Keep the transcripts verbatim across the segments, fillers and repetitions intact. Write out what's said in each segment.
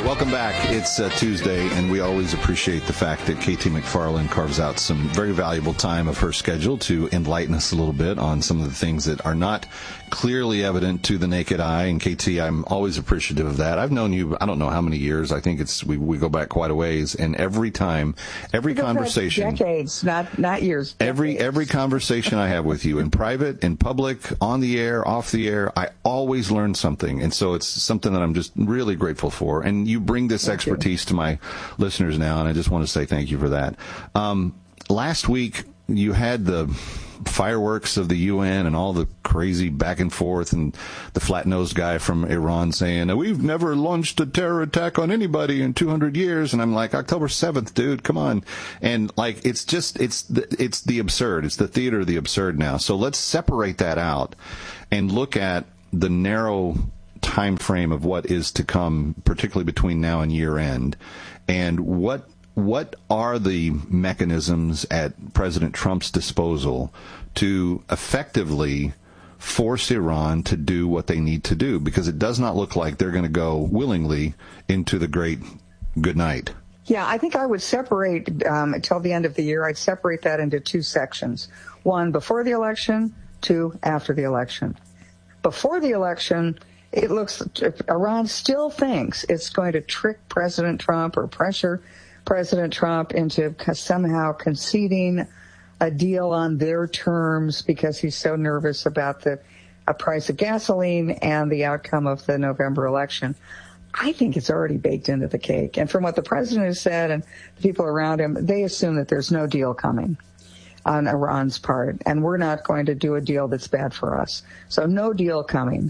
Welcome back. It's uh, Tuesday, and we always appreciate the fact that K T McFarland carves out some very valuable time of her schedule to enlighten us a little bit on some of the things that are not clearly evident to the naked eye. And K T, I'm always appreciative of that. I've known you, I don't know how many years. I think it's we, we go back quite a ways. And every time, every conversation, decades, not not years. Decades. Every every conversation I have with you in private, in public, on the air, off the air, I always learn something. And so it's something that I'm just really grateful for. And you bring this thank expertise you. to my listeners now, and I just want to say thank you for that. Um, last week, you had the fireworks of the U N and all the crazy back and forth, and the flat-nosed guy from Iran saying, we've never launched a terror attack on anybody in two hundred years. And I'm like, October seventh, dude, come on. And like, it's just, it's the, it's the absurd. It's the theater of the absurd now. So let's separate that out and look at the narrow time frame of what is to come, particularly between now and year end, and what what are the mechanisms at President Trump's disposal to effectively force Iran to do what they need to do, because it does not look like they're going to go willingly into the great good night. Yeah, I think I would separate, um, until the end of the year, I'd separate that into two sections. One, before the election, two, after the election. Before the election, it looks, Iran still thinks it's going to trick President Trump or pressure President Trump into somehow conceding a deal on their terms because he's so nervous about the uh, price of gasoline and the outcome of the November election. I think it's already baked into the cake. And from what the president has said and the people around him, they assume that there's no deal coming on Iran's part, and we're not going to do a deal that's bad for us. So no deal coming.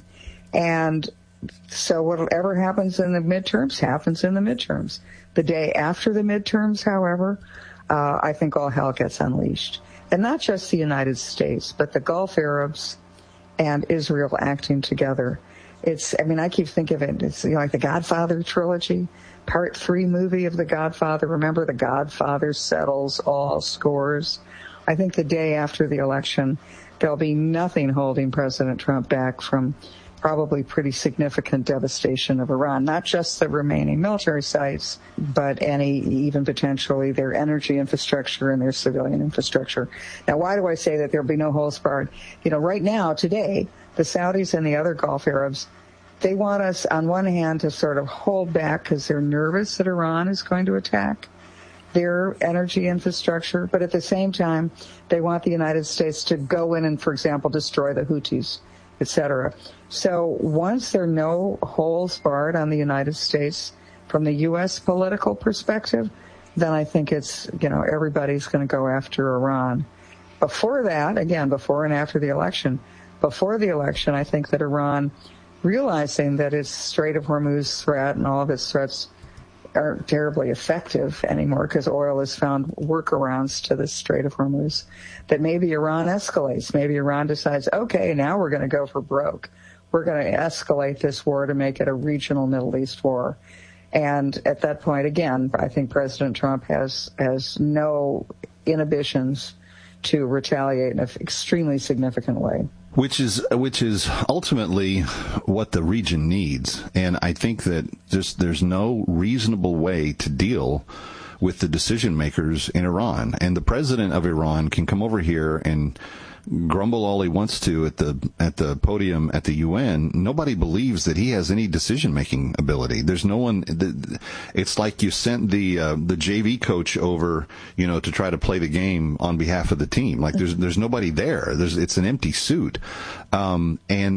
And so whatever happens in the midterms happens in the midterms. The day after the midterms, however, uh, I think all hell gets unleashed. And not just the United States, but the Gulf Arabs and Israel acting together. It's, I mean, I keep thinking of it, it's you know, like the Godfather trilogy, part three movie of the Godfather. Remember, the Godfather settles all scores. I think the day after the election, there'll be nothing holding President Trump back from probably pretty significant devastation of Iran, not just the remaining military sites, but any, even potentially their energy infrastructure and their civilian infrastructure. Now, why do I say that there'll be no holds barred? You know, right now, today, the Saudis and the other Gulf Arabs, they want us, on one hand, to sort of hold back because they're nervous that Iran is going to attack their energy infrastructure, but at the same time, they want the United States to go in and, for example, destroy the Houthis, et cetera. So once there are no holds barred on the United States from the U S political perspective, then I think it's, you know, everybody's going to go after Iran. Before that, again, before and after the election, before the election, I think that Iran, realizing that its Strait of Hormuz threat and all of its threats aren't terribly effective anymore because oil has found workarounds to the Strait of Hormuz, that maybe Iran escalates. Maybe Iran decides, okay, now we're going to go for broke. We're going to escalate this war to make it a regional Middle East war. And at that point, again, I think President Trump has has no inhibitions to retaliate in an extremely significant way. Which is which is ultimately what the region needs. And I think that there's, there's no reasonable way to deal with the decision makers in Iran. And the president of Iran can come over here and grumble all he wants to at the at the podium at the U N. Nobody believes that he has any decision-making ability. There's no one. It's like you sent the uh, the J V coach over, you know, to try to play the game on behalf of the team. Like there's there's nobody there. There's it's an empty suit. Um, and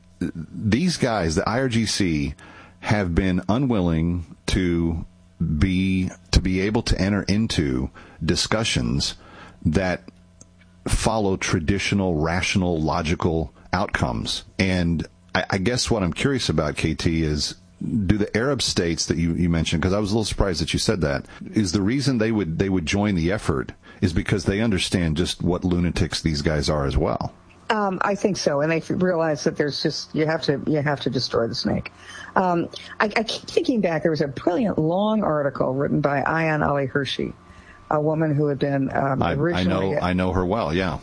these guys, the I R G C, have been unwilling to be to be able to enter into discussions that follow traditional, rational, logical outcomes. And I, I guess what I'm curious about, K T, is do the Arab states that you, you mentioned, because I was a little surprised that you said that, is the reason they would they would join the effort is because they understand just what lunatics these guys are as well. Um, I think so, and they realize that there's just you have to you have to destroy the snake. Um, I, I keep thinking back. There was a brilliant long article written by Ayaan Ali Hirsi, a woman who had been um, I, originally... I know I know her well, yeah.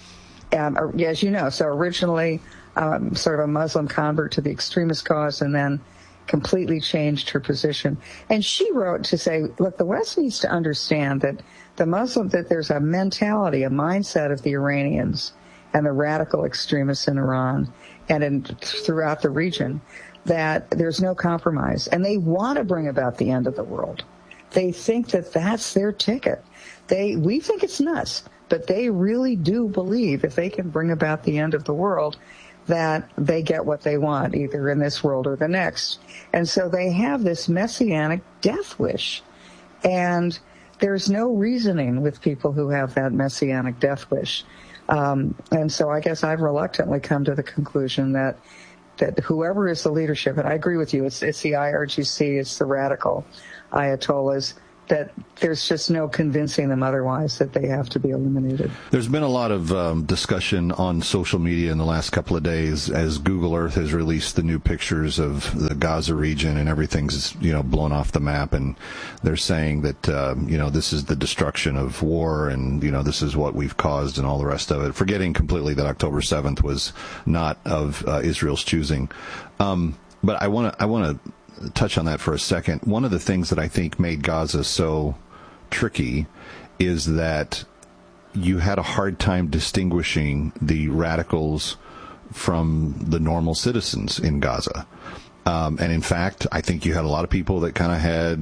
Um, as you know, so originally um, sort of a Muslim convert to the extremist cause, and then completely changed her position. And she wrote to say, look, the West needs to understand that the Muslim, that there's a mentality, a mindset of the Iranians and the radical extremists in Iran and in, throughout the region, that there's no compromise. And they want to bring about the end of the world. They think that that's their ticket. They, we think it's nuts, but they really do believe if they can bring about the end of the world, that they get what they want, either in this world or the next. And so they have this messianic death wish. And there's no reasoning with people who have that messianic death wish. Um, and so I guess I've reluctantly come to the conclusion that that whoever is the leadership, and I agree with you, it's, it's the I R G C, it's the radical Ayatollahs, that there's just no convincing them otherwise that they have to be eliminated. There's been a lot of um, discussion on social media in the last couple of days as Google Earth has released the new pictures of the Gaza region and everything's, you know, blown off the map, and they're saying that, uh, you know, this is the destruction of war and, you know, this is what we've caused and all the rest of it, forgetting completely that October seventh was not of uh, Israel's choosing. Um, but I want to, I want to touch on that for a second. One of the things that I think made Gaza so tricky is that you had a hard time distinguishing the radicals from the normal citizens in Gaza. Um, and in fact, I think you had a lot of people that kind of had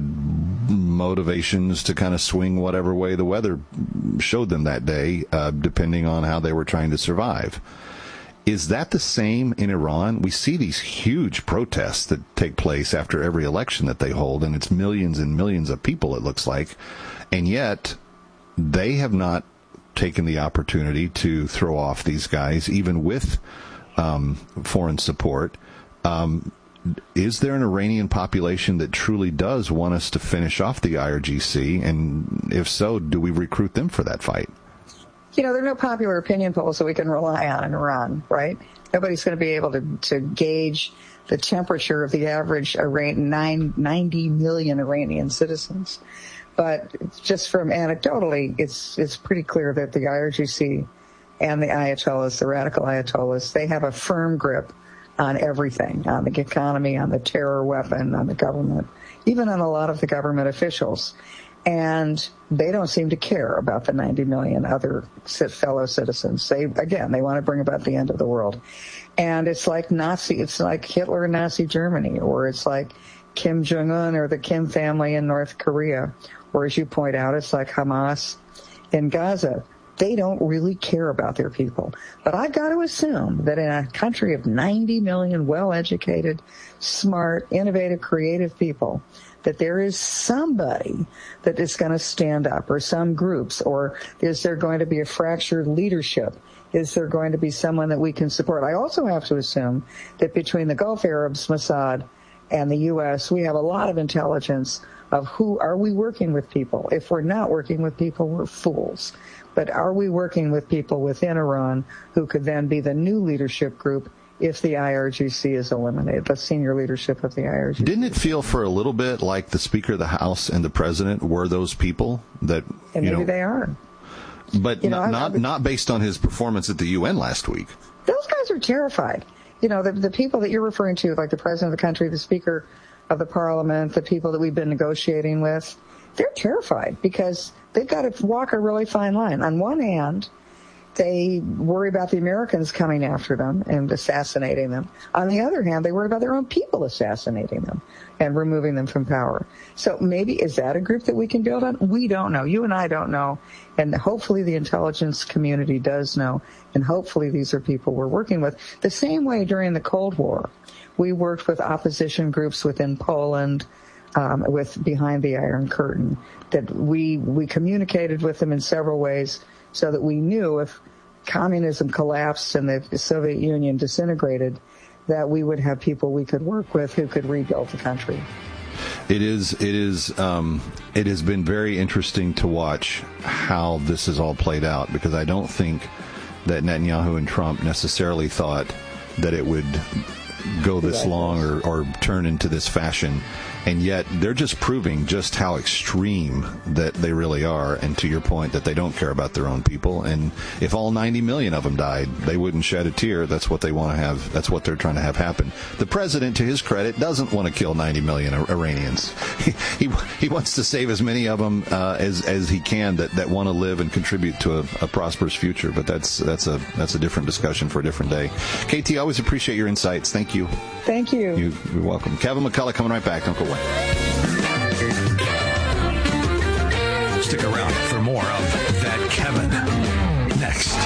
motivations to kind of swing whatever way the weather showed them that day, uh, depending on how they were trying to survive. Is that the same in Iran? We see these huge protests that take place after every election that they hold, and it's millions and millions of people, it looks like. And yet, they have not taken the opportunity to throw off these guys, even with um, foreign support. Um, is there an Iranian population that truly does want us to finish off the I R G C? And if so, do we recruit them for that fight? You know, there are no popular opinion polls that we can rely on in Iran, right? Nobody's going to be able to, to gauge the temperature of the average Iran, nine, ninety million Iranian citizens. But just from anecdotally, it's it's pretty clear that the I R G C and the Ayatollahs, the radical Ayatollahs, they have a firm grip on everything, on the economy, on the terror weapon, on the government, even on a lot of the government officials. And they don't seem to care about the ninety million other fellow citizens. They, again, they want to bring about the end of the world. And it's like Nazi, it's like Hitler in Nazi Germany, or it's like Kim Jong-un or the Kim family in North Korea. Or as you point out, it's like Hamas in Gaza. They don't really care about their people. But I've got to assume that in a country of ninety million well-educated, smart, innovative, creative people, that there is somebody that is going to stand up, or some groups, or is there going to be a fractured leadership? Is there going to be someone that we can support? I also have to assume that between the Gulf Arabs, Mossad, and the U S, we have a lot of intelligence of who are we working with people. If we're not working with people, we're fools. But are we working with people within Iran who could then be the new leadership group if the I R G C is eliminated, the senior leadership of the I R G C? Didn't it feel for a little bit like the Speaker of the House and the President were those people that, and you maybe know, they are. But you know, not, I, not, I, not based on his performance at the U N last week. Those guys are terrified. You know, the, the people that you're referring to, like the President of the country, the Speaker of the Parliament, the people that we've been negotiating with, they're terrified because they've got to walk a really fine line. On one hand, they worry about the Americans coming after them and assassinating them. On the other hand, they worry about their own people assassinating them and removing them from power. So maybe, is that a group that we can build on? We don't know. You and I don't know. And hopefully the intelligence community does know. And hopefully these are people we're working with. The same way during the Cold War, we worked with opposition groups within Poland, um, with Behind the Iron Curtain, that we, we communicated with them in several ways, so that we knew if communism collapsed and the Soviet Union disintegrated, that we would have people we could work with who could rebuild the country. It is, it is, um, it has been very interesting to watch how this has all played out, because I don't think that Netanyahu and Trump necessarily thought that it would go this long or, or turn into this fashion. And yet they're just proving just how extreme that they really are. And to your point, that they don't care about their own people. And if all ninety million of them died, they wouldn't shed a tear. That's what they want to have. That's what they're trying to have happen. The president, to his credit, doesn't want to kill ninety million Iranians. He he, he wants to save as many of them uh, as as he can that, that want to live and contribute to a, a prosperous future. But that's that's a that's a different discussion for a different day. K T, always appreciate your insights. Thank you. Thank you. you you're welcome. Kevin McCullough coming right back. Don't go away. Stick around for more of That Kevin next.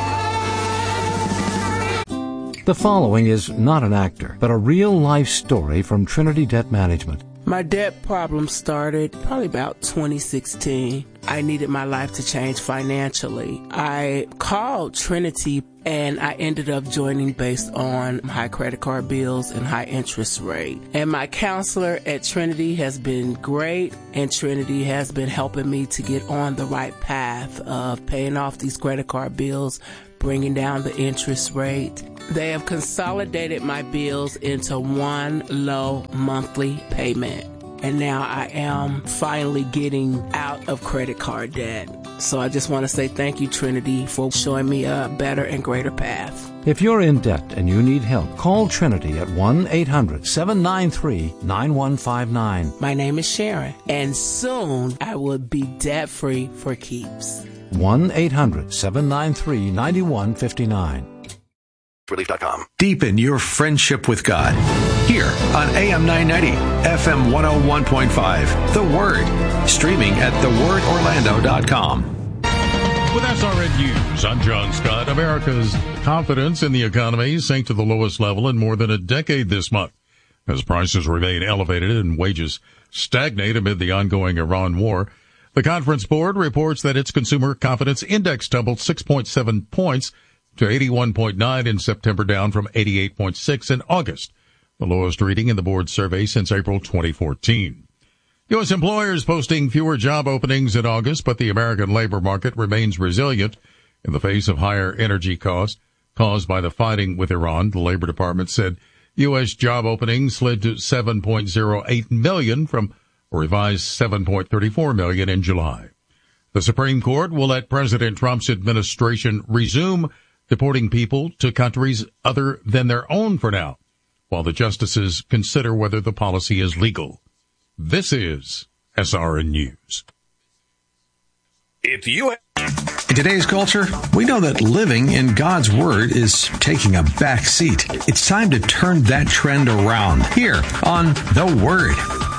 The following is not an actor, but a real-life story from Trinity Debt Management. My debt problem started probably about twenty sixteen. I needed my life to change financially. I called Trinity and I ended up joining based on high credit card bills and high interest rate. And my counselor at Trinity has been great, and Trinity has been helping me to get on the right path of paying off these credit card bills, bringing down the interest rate. They have consolidated my bills into one low monthly payment. And now I am finally getting out of credit card debt. So I just want to say thank you, Trinity, for showing me a better and greater path. If you're in debt and you need help, call Trinity at one eight hundred seven nine three nine one five nine. My name is Sharon, and soon I will be debt-free for keeps. one eight hundred seven nine three nine one five nine. Relief dot com. Deepen your friendship with God. Here on A M nine ninety, F M one oh one point five. The Word. Streaming at the word orlando dot com. With S R N News, I'm John Scott. America's confidence in the economy sank to the lowest level in more than a decade this month, as prices remain elevated and wages stagnate amid the ongoing Iran war. The Conference Board reports that its consumer confidence index tumbled six point seven points to eighty-one point nine in September, down from eighty-eight point six in August, the lowest reading in the board's survey since April twenty fourteen. U S employers posting fewer job openings in August, but the American labor market remains resilient in the face of higher energy costs caused by the fighting with Iran. The Labor Department said U S job openings slid to seven point oh eight million from a revised seven point three four million in July. The Supreme Court will let President Trump's administration resume deporting people to countries other than their own for now, while the justices consider whether the policy is legal. This is S R N News. If you In today's culture, we know that living in God's Word is taking a back seat. It's time to turn that trend around here on The Word.